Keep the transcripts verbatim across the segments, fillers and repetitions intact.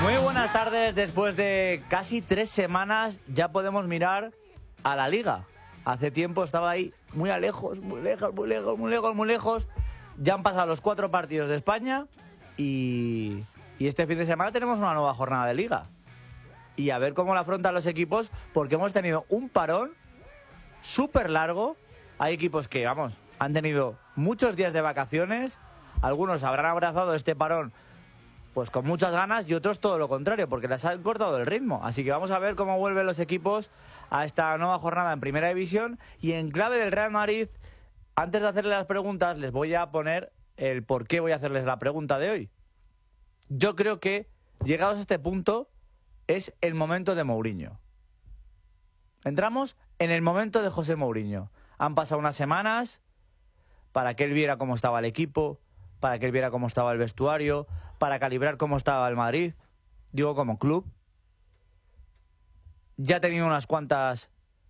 Muy buenas tardes. Después de casi tres semanas ya podemos mirar a la Liga. Hace tiempo estaba ahí muy a lejos, muy lejos, muy lejos, muy lejos, muy lejos. Ya han pasado los cuatro partidos de España y, y este fin de semana tenemos una nueva jornada de Liga. Y a ver cómo la afrontan los equipos, porque hemos tenido un parón súper largo. Hay equipos que, vamos, han tenido muchos días de vacaciones. Algunos habrán abrazado este parón pues con muchas ganas y otros todo lo contrario, porque les han cortado el ritmo. Así que vamos a ver cómo vuelven los equipos a esta nueva jornada en Primera División. Y en clave del Real Madrid, antes de hacerles las preguntas, les voy a poner el por qué voy a hacerles la pregunta de hoy. Yo creo que, llegados a este punto, es el momento de Mourinho. Entramos en el momento de José Mourinho. Han pasado unas semanas para que él viera cómo estaba el equipo, para que él viera cómo estaba el vestuario, para calibrar cómo estaba el Madrid, digo como club. Ya ha tenido unas cuantas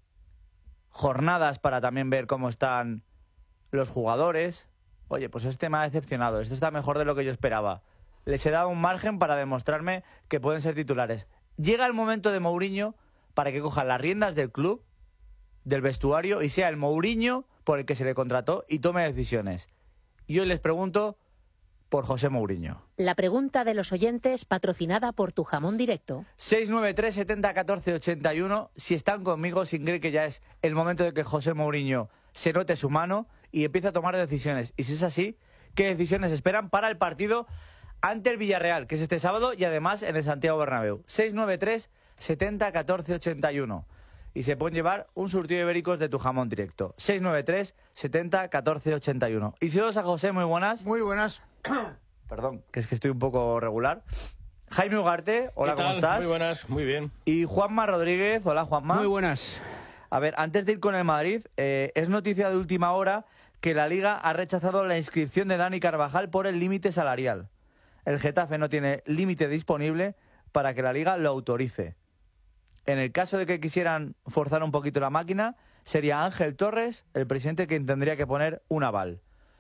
jornadas para también ver cómo están los jugadores. Oye, pues este me ha decepcionado, este está mejor de lo que yo esperaba. Les he dado un margen para demostrarme que pueden ser titulares. Llega el momento de Mourinho para que coja las riendas del club, del vestuario, y sea el Mourinho por el que se le contrató y tome decisiones. Y hoy les pregunto por José Mourinho. La pregunta de los oyentes, patrocinada por Tu Jamón Directo. seis nueve tres, setenta, catorce, ochenta y uno. Si están conmigo, sin creer que ya es el momento de que José Mourinho se note su mano y empiece a tomar decisiones. Y si es así, ¿qué decisiones esperan para el partido ante el Villarreal, que es este sábado y además en el Santiago Bernabéu? seis nueve tres, setenta, catorce, ochenta y uno. Y se pueden llevar un surtido de ibéricos de Tu Jamón Directo. seis nueve tres, setenta, catorce, ochenta y uno. Y si os a José, muy buenas. Muy buenas. Perdón, que es que estoy un poco regular. Jaime Ugarte, hola, ¿Qué tal? ¿cómo estás? Muy buenas, muy bien. Y Juanma Rodríguez, hola Juanma. Muy buenas. A ver, antes de ir con el Madrid, eh, es noticia de última hora que la Liga ha rechazado la inscripción de Dani Carvajal por el límite salarial. El Getafe no tiene límite disponible para que la Liga lo autorice. En el caso de que quisieran forzar un poquito la máquina, sería Ángel Torres el presidente quien tendría que poner un aval.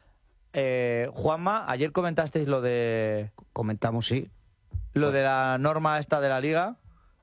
Eh, Juanma, ayer comentasteis lo de... Comentamos, sí. Lo de la norma esta de la Liga.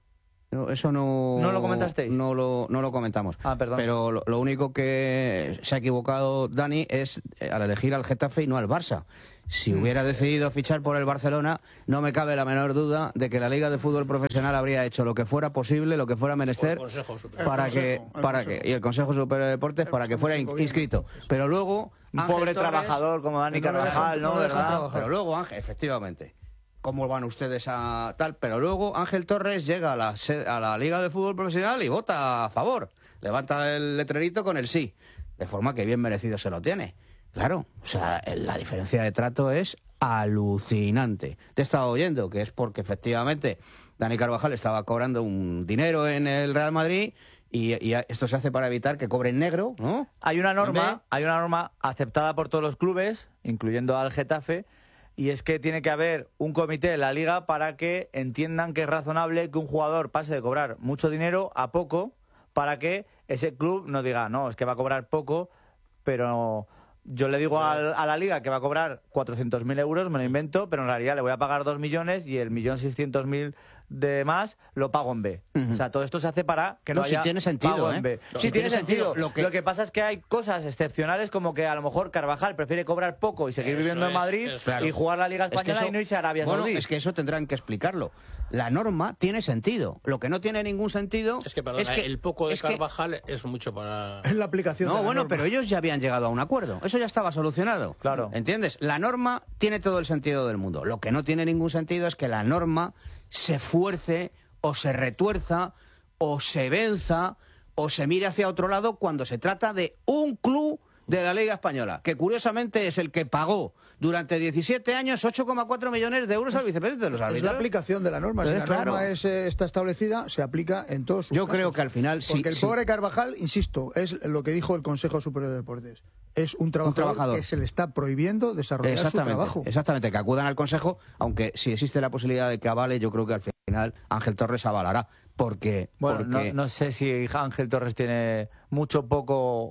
No, eso no... ¿No lo comentasteis? No lo, no lo comentamos. Ah, perdón. Pero lo, lo único que se ha equivocado Dani es eh, al elegir al Getafe y no al Barça. Si hubiera decidido fichar por el Barcelona, no me cabe la menor duda de que la Liga de Fútbol Profesional habría hecho lo que fuera posible, lo que fuera menester, para que, para que, y el Consejo Superior de Deportes, para que fuera inscrito. Pero luego... Un Ángel pobre Torres, trabajador como Dani Carvajal, ¿no? no ¿Verdad? Pero luego, Ángel, efectivamente, ¿cómo van ustedes a tal? Pero luego Ángel Torres llega a la, a la Liga de Fútbol Profesional y vota a favor. Levanta el letrerito con el sí. De forma que bien merecido se lo tiene. Claro, o sea, la diferencia de trato es alucinante. Te he estado oyendo que es porque efectivamente Dani Carvajal estaba cobrando un dinero en el Real Madrid y, y esto se hace para evitar que cobre en negro, ¿no? Hay una norma, hay una norma aceptada por todos los clubes, incluyendo al Getafe, y es que tiene que haber un comité de la Liga para que entiendan que es razonable que un jugador pase de cobrar mucho dinero a poco, para que ese club no diga, no, es que va a cobrar poco, pero... Yo le digo al, a la Liga que va a cobrar cuatrocientos mil euros, me lo invento, pero en realidad le voy a pagar dos millones y el millón seiscientos mil de más lo pago en B. Uh-huh. O sea, todo esto se hace para que no, no haya si tiene sentido, pago ¿eh? en B. No, sí, si tiene, tiene sentido. sentido. Lo que... lo que pasa es que hay cosas excepcionales como que a lo mejor Carvajal prefiere cobrar poco y seguir eso viviendo es, en Madrid claro. y jugar la Liga Española es que eso, y no irse a Arabia bueno, Saudí. Es que eso tendrán que explicarlo. La norma tiene sentido. Lo que no tiene ningún sentido es que, perdona, es que el poco de es Carvajal que... es mucho para... En la aplicación No, de la bueno, norma. pero ellos ya habían llegado a un acuerdo. Eso ya estaba solucionado. Claro. ¿Entiendes? La norma tiene todo el sentido del mundo. Lo que no tiene ningún sentido es que la norma se fuerce o se retuerza o se venza o se mire hacia otro lado cuando se trata de un club de la Liga Española, que curiosamente es el que pagó durante diecisiete años ocho coma cuatro millones de euros al vicepresidente de los árbitros. Es la aplicación de la norma. Entonces, si la claro. norma es, eh, está establecida, se aplica en todos sus Yo casos. creo que al final sí. Porque el sí. pobre Carvajal, insisto, es lo que dijo el Consejo Superior de Deportes. Es un trabajador, Un trabajador. que se le está prohibiendo desarrollar su Exactamente, trabajo. exactamente, que acudan al Consejo, aunque si existe la posibilidad de que avale, yo creo que al final Ángel Torres avalará. Porque, Bueno, porque... No, no sé si Ángel Torres tiene mucho poco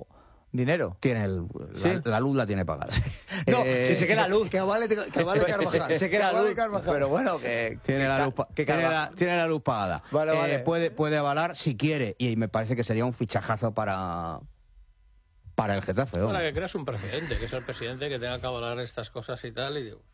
dinero. Tiene el, ¿Sí? la, la luz la tiene pagada. No, Eh, si se queda luz. Que vale, que vale Carvajal. Se queda Que vale luz, Carvajal. pero bueno, que... Tiene que la, ca- luz, pa- que tiene, la, Carvajal. tiene la luz pagada. Vale, Eh, vale. Puede, puede avalar si quiere, y me parece que sería un fichajazo para, para el Getafe. Para hombre. que creas un precedente, que es el presidente que tenga que avalar estas cosas y tal. Y digo...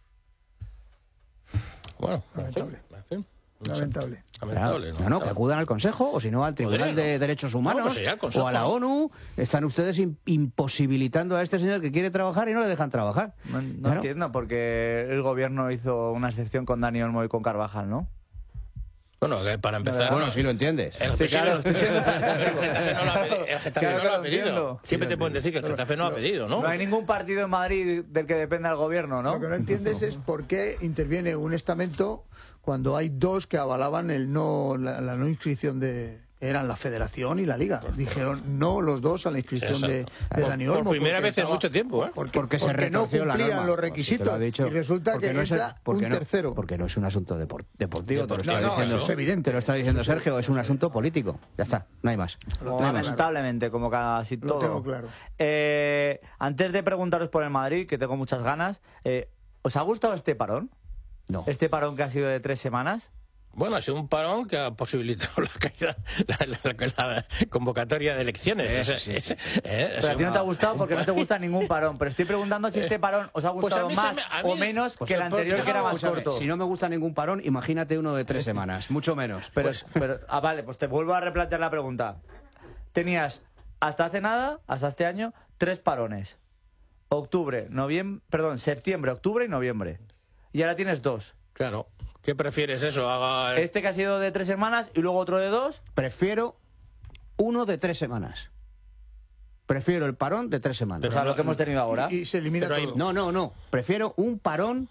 Bueno, en fin, Lamentable. en fin. No sé. Lamentable. Lamentable, Claro, no, no, que acudan al Consejo, o si no al Tribunal Podría, ¿no? de Derechos Humanos, No, pues sería el Consejo, o a la ¿no? ONU. Están ustedes im- imposibilitando a este señor que quiere trabajar y no le dejan trabajar. No, no Claro. entiendo, porque el gobierno hizo una excepción con Dani Olmo y con Carvajal, ¿no? Bueno, que para empezar... Bueno, sí lo entiendes. El, Sí, sí, claro, el- estoy diciendo- el Getafe no lo ha pedido. El Getafe Claro no que lo ha lo pedido. entiendo. Siempre te pueden decir que el Getafe no ha pedido, ¿no? No hay ningún partido en Madrid del que dependa el gobierno, ¿no? Lo que no entiendes es por qué interviene un estamento cuando hay dos que avalaban el no, la, la no inscripción de... Eran la Federación y la Liga. Dijeron no los dos a la inscripción de, de Por- Dani por Olmo. primera porque vez en estaba- mucho tiempo, ¿eh? Porque, Porque se porque no retorció la cumplían norma. los Pues sí, te requisitos. lo ha dicho. Y resulta Porque que no es el- entra porque un no- tercero. Porque no es un asunto depor- deportivo, te lo está No, no, diciendo. eso es evidente. Te lo está diciendo Sergio, es un asunto político. Ya está, no hay más. Lo No hay más. Lamentablemente, como casi Lo todo. tengo claro. Eh, antes de preguntaros por el Madrid, que tengo muchas ganas, eh, ¿os ha gustado este parón? No. Este parón que ha sido de tres semanas. Bueno, ha sido un parón que ha posibilitado la, caída, la, la- la convocatoria de elecciones. Eso Ese- sí. ese- eh, Pero a ti no te ha gustado porque no te gusta ningún parón. Pero estoy preguntando si este parón os ha Pues a gustado mí se más me- a o mí- menos Pues que el el anterior, propio- que era más Vamos a ver, corto. Si no me gusta ningún parón, imagínate uno de tres semanas, mucho menos. Pero, pero- ah, vale, pues te vuelvo a replantear la pregunta. Tenías hasta hace nada, hasta este año, tres parones. Octubre, noviembre, perdón, septiembre, octubre y noviembre. Y ahora tienes dos. Claro. ¿Qué prefieres eso? Haga... Este que ha sido de tres semanas y luego otro de dos. Prefiero uno de tres semanas. Prefiero el parón de tres semanas. O sea, lo que hemos tenido ahora. Y, y se elimina Pero hay- todo. No, no, no. Prefiero un parón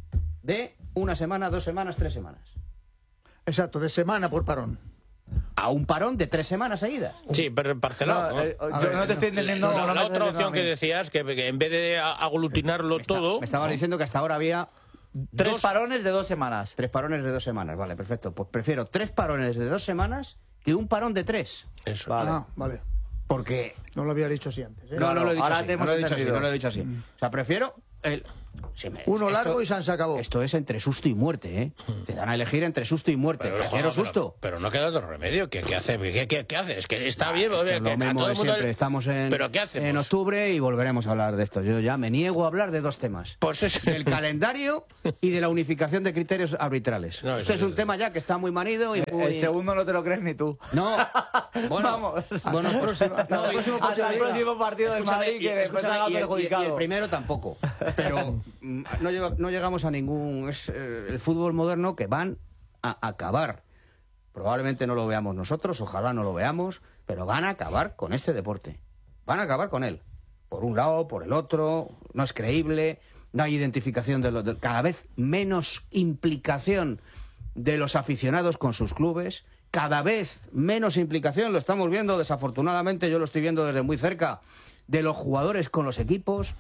de una semana, dos semanas, tres semanas. Exacto, de semana por parón. A un parón de tres semanas seguidas. Sí, pero parcelado. No, ¿no? eh, A yo ver, no te estoy entendiendo. La, no me la estás otra entendiendo opción a que mí. decías, que, que en vez de a- aglutinarlo todo... Me estabas diciendo que hasta ahora había Tres dos- parones de dos semanas. tres parones de dos semanas. Vale, perfecto. Pues prefiero tres parones de dos semanas que un parón de tres. Eso. Vale. Ah, vale. Porque... No lo había dicho así antes. ¿eh? No, no lo he dicho ahora así. te No hemos lo he dicho así, entendido. no lo he dicho así. O sea, prefiero el... sí, me- Uno largo esto- y se acabó. Esto es entre susto y muerte, ¿eh? Te dan a elegir entre susto y muerte. Pero, Prefiero joder, susto. Pero, pero no queda otro remedio. ¿Qué, qué hace? ¿Qué, qué, qué hace? Es que está bien. Esto oye, es que lo a mismo todo de el mundo siempre. le- Estamos en, ¿Pero qué hacemos? en octubre y volveremos a hablar de esto. Yo ya me niego a hablar de dos temas. Pues es- Del calendario y de la unificación de criterios arbitrales. No, Este eso es un sí. tema ya que está muy manido y muy... El segundo no te lo crees ni tú. No, bueno, Vamos. bueno, próximo, no, el próximo y- partido Hasta el próximo partido del escúchame, Madrid y- que después escúchame, salga y el- y- perjudicado. y el primero tampoco. Pero mm, no, llega- no llegamos a ningún... Es eh, el fútbol moderno que van a acabar. Probablemente no lo veamos nosotros, ojalá no lo veamos, pero van a acabar con este deporte. Van a acabar con él. Por un lado, por el otro, no es creíble, no hay identificación de, lo, de cada vez menos implicación de los aficionados con sus clubes, cada vez menos implicación, lo estamos viendo desafortunadamente, yo lo estoy viendo desde muy cerca, de los jugadores con los equipos.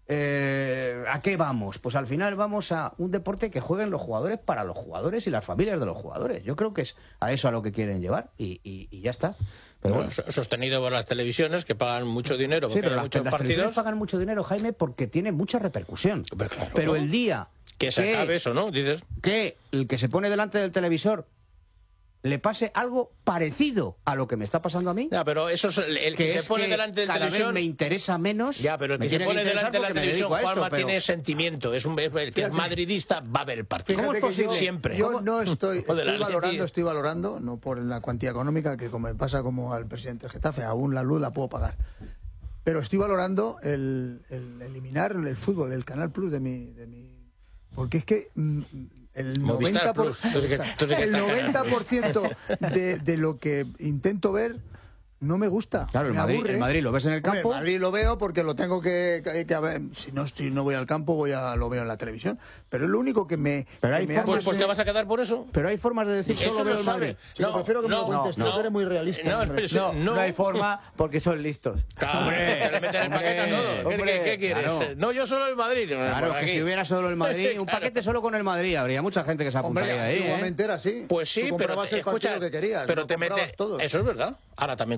Eh, ¿A qué vamos? Pues al final vamos a un deporte que jueguen los jugadores para los jugadores y las familias de los jugadores. Yo creo que es a eso a lo que quieren llevar y, y- y ya está. Pero bueno. Bueno, sostenido por las televisiones que pagan mucho dinero Sí, porque pero hay las, muchos las televisiones partidos. pagan mucho dinero, Jaime, porque tiene mucha repercusión. Hombre, claro. Pero el día Que se acabe eso, ¿no? Dices. que el que se pone delante del televisor le pase algo parecido a lo que me está pasando a mí, Ya, pero eso es el, el que, se es pone que delante de la cada televisión. vez me interesa menos. Ya, pero el me que se tiene pone interesar delante de la porque me televisión, dedico a esto, Juanma, pero- tiene sentimiento. Es un, el que es madridista va a ver el partido. Fíjate ¿Cómo es que yo- posible? Siempre. Yo no estoy, O de la estoy Atleti. valorando, estoy valorando, no por la cuantía económica, que como me pasa como al presidente del Getafe, aún la luz la puedo pagar. Pero estoy valorando el, el eliminar el fútbol, el Canal Plus de mi... De mi porque es que mm, el Movistar noventa por Plus. Tú sí que- tú sí que el estás noventa por ciento de, de lo que intento ver no me gusta. Claro, el me Madrid, aburre. el Madrid lo ves en el Hombre, campo. el Madrid lo veo porque lo tengo que, que- que a ver, si no si no voy al campo voy a lo veo en la televisión, pero es lo único que me, Pero que hay me formas Pues, pues hace- te vas a quedar por eso. Pero hay formas de decir Eso solo lo veo el Madrid. sabe. Chico, prefiero que me lo cuentes tú, que eres muy realista, No, hombre. eso- No, no, hay forma porque son listos. Claro, te le meten el paquete a todo. ¿Qué, hombre, qué- qué quieres? claro. No, yo solo el Madrid. Claro, Por que aquí. si hubiera solo el Madrid, un Claro. paquete solo con el Madrid, habría mucha gente que se Hombre, apuntaría ahí, ¿eh? antiguamente era así. Pues sí, Tú pero comprabas te, el partido escucha, que querías, pero lo te comprabas mete, todos. eso es verdad. Ahora también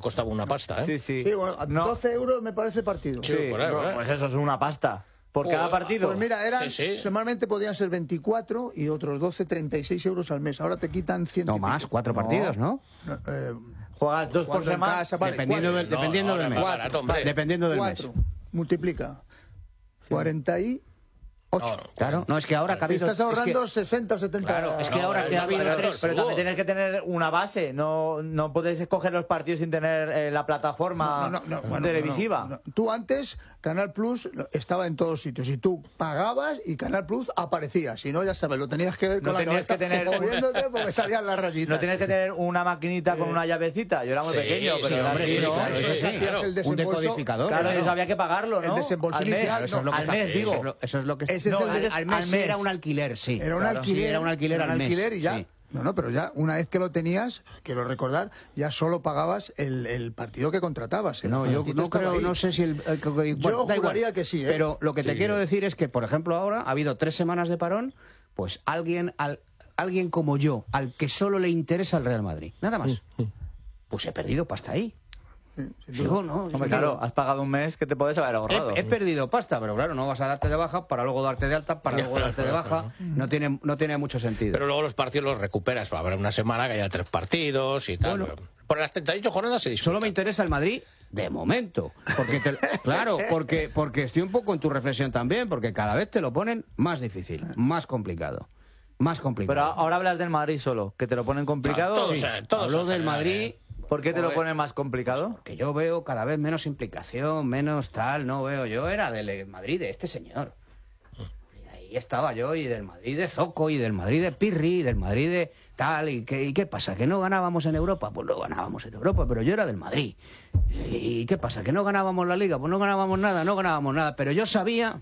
costaba una pasta, ¿eh? Sí, sí. Sí, bueno, a No. doce euros me parece partido. Sí, por ahí, no, por ahí. pues eso es una pasta. ¿Por Joder, cada partido? Pues mira, eran, Sí, sí. normalmente podían ser veinticuatro y otros doce, treinta y seis euros al mes. Ahora te quitan cien. No más, cuatro No. partidos, ¿no? No, eh, Juegas dos por cuatro en semana. casa, vale, dependiendo cuatro. del, dependiendo ahora del más mes. barato, hombre. Dependiendo del Cuatro. mes. Multiplica. cuarenta y ocho. No, Claro, no, es que ahora que ha Te habido... estás ahorrando es que- sesenta o setenta. Claro, es que No, ahora que ha no, habido pero- tres... Pero también tienes que tener una base. No, no podéis escoger los partidos sin tener eh, la plataforma No, no, no, bueno, televisiva. no, no. Tú antes, Canal Plus lo- estaba en todos sitios y tú pagabas y Canal Plus aparecía. Si no, ya sabes, lo tenías que ver con No la tenías cabeza que tener- moviéndote porque salían las rayitas. No tienes que tener una maquinita con una llavecita. Yo era muy Sí, pequeño, pero sí, era hombre, así, sí, ¿no? claro, eso sí, sí, claro. Es el Un desembolso- decodificador. Claro, claro. eso había que pagarlo, ¿no? El desembolso Al mes, inicial, Eso es lo que al está- mes, digo. Eso es lo, eso es lo que... Ese es no, el al, de- al mes al sí mes. era un alquiler, sí. Era un Claro, alquiler. sí, era un alquiler era al un mes. alquiler y ya. sí. No, no, pero ya una vez que lo tenías, quiero recordar, ya solo pagabas el, el partido que contratabas. El No, yo partidito no estaba creo, ahí. no sé si el... el- el- Yo da igual. juraría que sí, ¿eh? Pero lo que te Sí. quiero decir es que, por ejemplo, ahora ha habido tres semanas de parón, pues alguien, al, alguien como yo, al que solo le interesa el Real Madrid, nada más, pues he perdido pasta ahí. Digo, no, Hombre, digo, claro, has pagado un mes que te puedes haber ahorrado. He, he perdido pasta, pero claro, no vas a darte de baja para luego darte de alta, para luego darte de baja. No tiene, no tiene mucho sentido. Pero luego los partidos los recuperas. Va a haber una semana que haya tres partidos y tal. Bueno. Por las treinta y ocho jornadas se disfruta. Solo me interesa el Madrid de momento. Porque te- claro, porque, porque estoy un poco en tu reflexión también, porque cada vez te lo ponen más difícil, más complicado. Más complicado. Pero ahora hablas del Madrid solo, que te lo ponen complicado. Ah, todos, Sí. eh, todos Hablo en del general, Madrid. eh. ¿Por qué te lo Joder. ponen más complicado? Que yo veo cada vez menos implicación, menos tal, no veo. Yo era del Madrid de este señor. Y ahí estaba yo, y del Madrid de Zoco, y del Madrid de Pirri, y del Madrid de tal. ¿Y qué, y qué pasa? ¿Que no ganábamos en Europa? Pues no ganábamos en Europa, pero yo era del Madrid. ¿Y qué pasa? ¿Que no ganábamos la Liga? Pues no ganábamos nada, no ganábamos nada. Pero yo sabía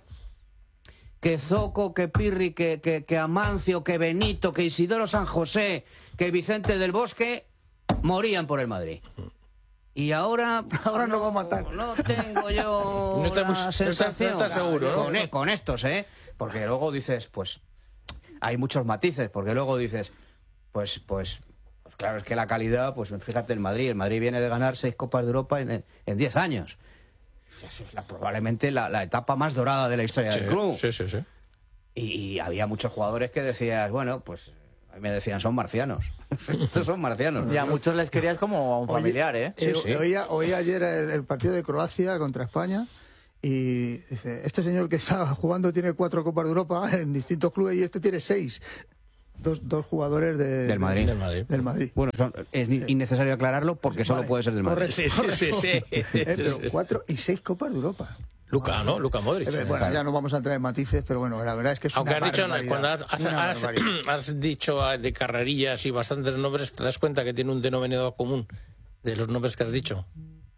que Zoco, que Pirri, que, que, que Amancio, que Benito, que Isidoro San José, que Vicente del Bosque morían por el Madrid. Y ahora, Ahora nos va a matar. No tengo yo No está la muy- no está- sensación. no está seguro, ¿no? Con, con estos, ¿eh? Porque luego dices, pues, hay muchos matices, porque luego dices, pues, pues, pues claro, es que la calidad, pues fíjate el Madrid, el Madrid viene de ganar seis Copas de Europa en, en diez años. Eso es la, probablemente la, la etapa más dorada de la historia Sí, del club. sí, sí, sí. Y, y había muchos jugadores que decías, bueno, pues a mí me decían, son marcianos. Estos son marcianos. Y a muchos les querías como a un Oye, familiar, ¿eh? Sí, eh, sí. Oía, oía ayer el, el partido de Croacia contra España y dice, este señor que está jugando tiene cuatro Copas de Europa en distintos clubes y este tiene seis. Dos, dos jugadores de- Del Madrid. Del Madrid. del Madrid. Bueno, son- es innecesario aclararlo porque solo Vale, puede ser del Madrid. correcto, Sí, sí, sí, correcto. sí. Eh, pero cuatro y seis Copas de Europa. Luca, ¿no? Luca Modric. Eh, bueno, ya no vamos a entrar en matices, pero bueno, la verdad es que es Aunque una has dicho, barbaridad, cuando has, has- una has- barbaridad. has dicho ah, de carrerillas y bastantes nombres, ¿te das cuenta que tiene un denominador común de los nombres que has dicho?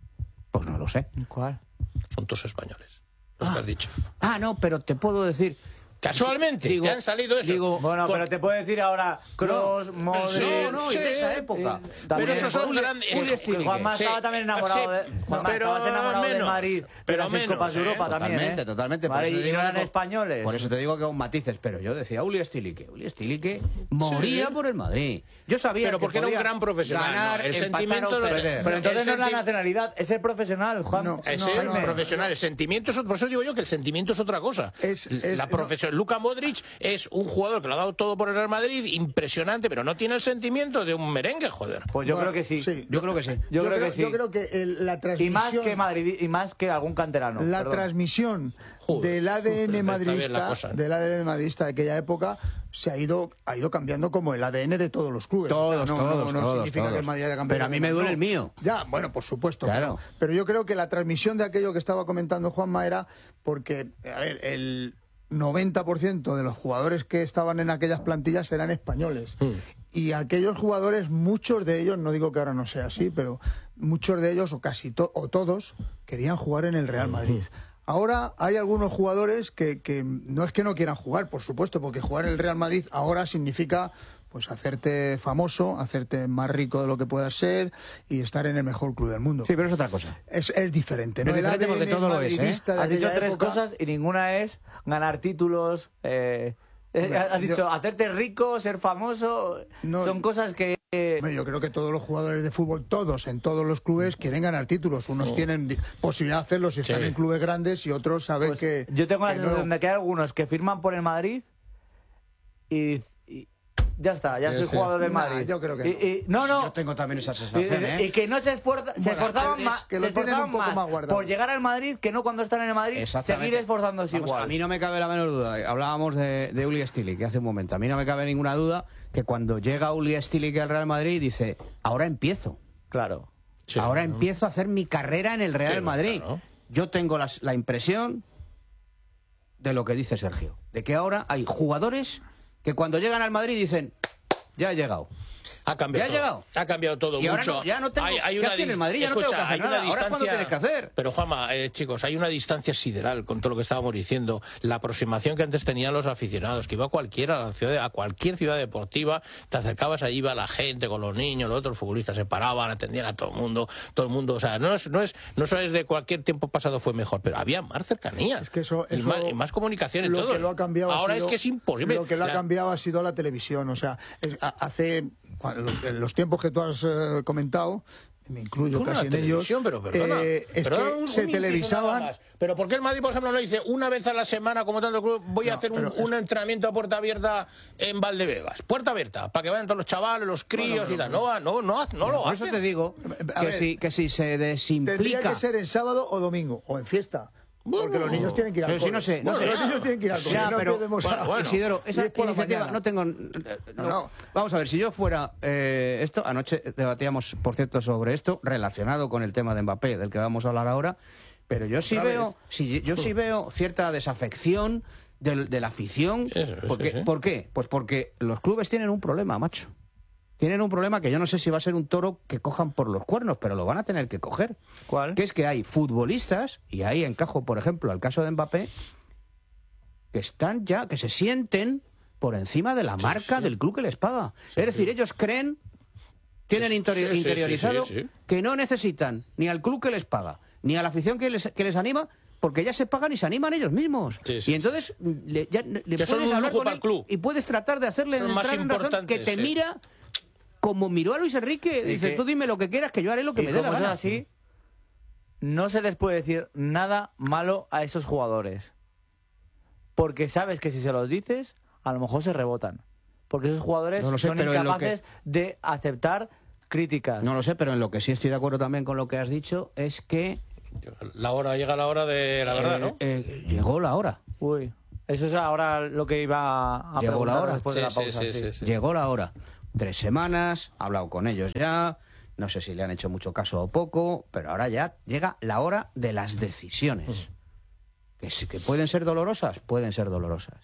Pues no lo sé. ¿Cuál? Son todos españoles, los que has dicho. Ah, no, pero te puedo decir... Casualmente, Digo- te han salido eso. digo, Bueno, Por- pero te puedo decir ahora, Kroos, Modric... Sí, no, y sí, de esa época. eh, Pero también- esos son Uli- grandes. Uli Stilich, Juanma Sí, estaba también enamorado sí, de... Juanma, pero estabas enamorado de menos, Madrid, pero pero las seis menos, Copas de ¿eh? Europa también, Totalmente, ¿eh? totalmente. Vale, eso te y digo no eran que con- españoles. Por eso te digo que con matices, pero yo decía Uli Stiliche. Uli Stiliche moría Sí. por el Madrid. Yo sabía Pero que porque era un podía gran profesional, ganar, ¿no? El empatar sentimiento o lo- perder. Pero entonces El no es la senti- nacionalidad, es el profesional, Juan. No, Ese no, es no. profesional, el sentimiento es otro. Por eso digo yo que el sentimiento es otra cosa. Es- es- la no. profesión. Luka Modric es un jugador que lo ha dado todo por el Real Madrid, impresionante, pero no tiene el sentimiento de un merengue, joder. Pues yo Bueno, creo que sí. Yo creo que sí. Yo, creo, que sí. Yo creo que el- la Y transmisión... más que Madrid y más que algún canterano. La perdón. transmisión Joder, del A D N está bien la madridista, cosa, ¿eh? del A D N madridista de aquella época se ha ido ha ido cambiando como el A D N de todos los clubes. Todos, no, todos, no, no todos, significa todos. que el Madrid haya cambiado. Pero a mí me duele el mío. Ya, bueno, por supuesto. Claro. Pero, pero yo creo que la transmisión de aquello que estaba comentando Juanma era porque, a ver, el noventa por ciento de los jugadores que estaban en aquellas plantillas eran españoles. Y aquellos jugadores, muchos de ellos, no digo que ahora no sea así, pero muchos de ellos, o casi to- o todos, querían jugar en el Real Madrid. Ahora hay algunos jugadores que, que no es que no quieran jugar, por supuesto, porque jugar en el Real Madrid ahora significa pues hacerte famoso, hacerte más rico de lo que puedas ser y estar en el mejor club del mundo. Sí, pero es otra cosa. Es, es diferente, ¿no? Es El diferente A D N porque todo lo es, ¿eh? madridista de Has dicho aquella tres época- cosas y ninguna es ganar títulos. Eh, eh, Hombre, has dicho yo- hacerte rico, ser famoso. No- son cosas que Hombre, yo creo que todos los jugadores de fútbol, todos, en todos los clubes, quieren ganar títulos. Unos tienen posibilidad de hacerlo si están Sí. en clubes grandes y otros saben Pues que... yo tengo la que sensación no. de que hay algunos que firman por el Madrid y, y ya está, ya Sí, soy sí. jugador del Nah, Madrid. yo creo que y, y- no, no. Yo tengo también esa Y, sensación, ¿eh? y que no se, esfuerza, se Bueno, esforzaban es más, que lo se tienen un esforzaban poco más más guardado. por llegar al Madrid que no cuando están en el Madrid, Exactamente. seguir esforzándose Vamos, igual. a mí no me cabe la menor duda. Hablábamos de, de Uli Stilik hace un momento. A mí no me cabe ninguna duda que cuando llega Uli Stilik al Real Madrid dice, ahora empiezo. Claro. Sí, ahora ¿no? empiezo a hacer mi carrera en el Real Sí, Madrid. claro. Yo tengo las- la impresión de lo que dice Sergio, de que ahora hay jugadores que cuando llegan al Madrid dicen, ya he llegado. Ha cambiado ¿Ya ha todo. llegado? Ha cambiado todo Y ahora mucho. no- ya no tengo- hay, hay ¿qué una hace en el dis- Madrid? Ya no tengo que hacer hay nada. una Ahora es cuando distancia... tienes que hacer. Pero Juanma, eh, chicos, hay una distancia sideral con todo lo que estábamos diciendo. La aproximación que antes tenían los aficionados, que iba cualquiera a la ciudad, a cualquier ciudad deportiva, te acercabas allí, iba la gente con los niños, los otros futbolistas se paraban, atendían a todo el mundo, todo el mundo, o sea, no es, no es, no solo es de cualquier tiempo pasado fue mejor, pero había más cercanías. Es que eso, y, eso- más, y más comunicación en lo todo. que lo ha cambiado ha Ahora sido- es que es imposible. Lo que lo ha La- cambiado ha sido la televisión. O sea, es- a- hace cuando- los, en los tiempos que tú has eh, comentado, me incluyo Es una casi en ellos, televisión, pero perdona, eh, es perdona, que un- se un inciso televisaban. nada más. Pero ¿por qué el Madrid, por ejemplo, no dice una vez a la semana, como tanto club, voy a No, hacer un, pero es- un entrenamiento a puerta abierta en Valdebebas? Puerta abierta, para que vayan todos los chavales, los críos y tal. No, va- no, no, no lo Por eso hacen. te digo A que, ver, si, que si se Tendría desimplica... que ser en sábado o domingo, o en fiesta. Porque los niños tienen que ir al Pero si cole. no sé, no Bueno, sé. los niños tienen que ir al cole. Ya, no pero- podemos- bueno, bueno. Isidoro, esa Y es por la iniciativa mañana. no tengo... no. no. Vamos a ver, si yo fuera... eh, esto anoche debatíamos, por cierto, sobre esto, relacionado con el tema de Mbappé, del que vamos a hablar ahora, pero yo sí Otra veo, vez. sí, yo sí veo cierta desafección del- de la afición. Eso, sí, porque, sí. ¿Por qué? Pues porque los clubes tienen un problema, macho. Tienen un problema que yo no sé si va a ser un toro que cojan por los cuernos, pero lo van a tener que coger. ¿Cuál? Que es que hay futbolistas, y ahí encajo, por ejemplo, al caso de Mbappé, que están ya, que se sienten por encima de la marca del club que les paga. es decir, ellos creen, tienen Sí, interior- sí, sí, interiorizado sí, sí, sí. que no necesitan ni al club que les paga, ni a la afición que les, que les anima, porque ya se pagan y se animan ellos mismos. Sí, sí. Y entonces le, ya- le Que son puedes un hablar lujo con para él el club. y puedes tratar de hacerle Son más entrar en razón, importantes, que te sí. mira como miró a Luis Enrique. Y Dice, que- tú dime lo que quieras, que yo haré lo que Y me dé la como es gana. así, no se les puede decir nada malo a esos jugadores. Porque sabes que si se los dices, a lo mejor se rebotan. Porque esos jugadores No lo sé, son pero en lo incapaces de aceptar críticas. No lo sé, pero en lo que sí estoy de acuerdo también con lo que has dicho es que La hora, llega la hora de la verdad, eh, ¿no? eh, llegó la hora. Uy, eso es ahora lo que iba a Llegó la preguntar hora. después de la Sí, sí, pausa. sí, sí. sí, sí. Llegó la hora. Tres semanas, he hablado con ellos ya, no sé si le han hecho mucho caso o poco, pero ahora ya llega la hora de las decisiones. Que, sí, que pueden ser dolorosas, pueden ser dolorosas.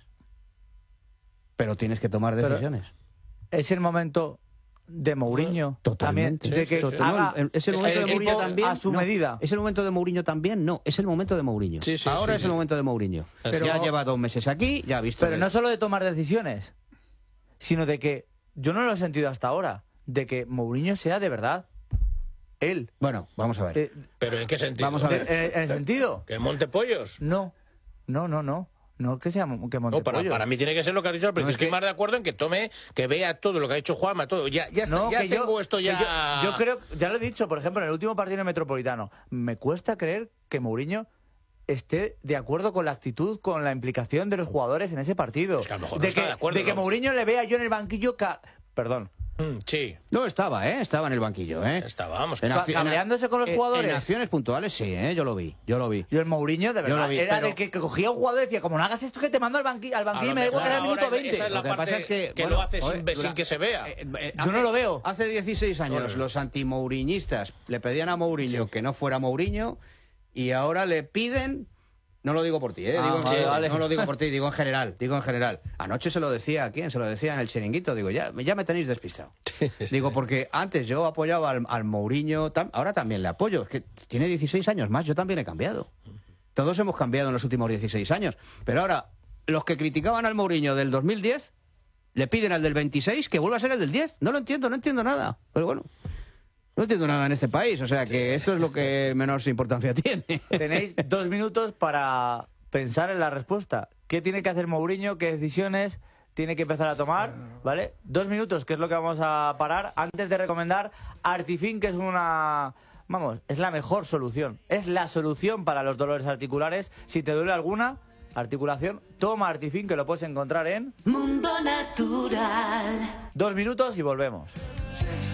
Pero tienes que tomar Pero- decisiones. Es el momento de Mourinho Totalmente. también, de que Sí, sí, sí. haga No, es el Es momento que de el Mourinho equipo también. a su no. medida. ¿Es el momento de Mourinho también? No, es el momento de Mourinho. Sí, sí, Ahora sí, es sí. el momento de Mourinho. Pero- ya lleva dos meses aquí, ya ha visto. Pero que- no solo de tomar decisiones, sino de que yo no lo he sentido hasta ahora, de que Mourinho sea de verdad él. Bueno, vamos a ver. Eh, ¿Pero en qué sentido? Vamos a de- ver. en, en el sentido, ¿Que monte pollos? no, no, no, no, no que sea que monte No, para, pollos. para mí tiene que ser lo que has dicho al principio. No, es Estoy que- más de acuerdo en que tome, que vea todo lo que ha hecho Juanma, todo. Ya, ya, está, No, ya que tengo yo, esto que ya... yo, yo creo, ya lo he dicho, por ejemplo, en el último partido en el Metropolitano, me cuesta creer que Mourinho esté de acuerdo con la actitud, con la implicación de los jugadores en ese partido. Es que a lo mejor no de está que, de acuerdo, de que ¿no? Mourinho le vea yo en el banquillo, ca- perdón, Mm, sí, No, estaba, ¿eh? Estaba en el banquillo, ¿eh? estábamos. En Ca- acci- cabreándose con los en- jugadores. En acciones puntuales, sí, ¿eh? Yo lo vi, yo lo vi. yo el Mourinho de Yo verdad lo vi, era pero- de que, que cogía a un jugador y decía, como no hagas esto que te mando al banquillo, al A banquillo y lo me da igual que mejor sea el minuto ahora veinte. esa es la Lo que parte pasa es que, que bueno, lo hace sin, joder, sin dura- que se vea. Eh, eh, Yo no lo veo. Hace dieciséis años Bueno. los antimouriñistas le pedían a Mourinho que no fuera Mourinho y ahora le piden... No lo digo por ti, ¿eh? Ah, Digo en- vale, sí, vale. No lo digo por ti, digo en general, digo en general. Anoche se lo decía a quién, se lo decía en el chiringuito, digo, ya, ya me tenéis despistado. Digo, porque antes yo apoyaba al, al Mourinho, tam- ahora también le apoyo, es que tiene dieciséis años más, yo también he cambiado. Todos hemos cambiado en los últimos dieciséis años, pero ahora los que criticaban al Mourinho del dos mil diez le piden al del veintiséis que vuelva a ser el del diez. No lo entiendo, no entiendo nada, pero bueno. No entiendo nada en este país, o sea que esto es lo que menos importancia tiene. Tenéis dos minutos para pensar en la respuesta. ¿Qué tiene que hacer Mourinho? ¿Qué decisiones? tiene que empezar a tomar, ¿vale? Dos minutos, que es lo que vamos a parar, antes de recomendar Artifin, que es una... Vamos, es la mejor solución. Es la solución para los dolores articulares. Si te duele alguna articulación, toma Artifin, que lo puedes encontrar en... Mundo Natural. Dos minutos y volvemos.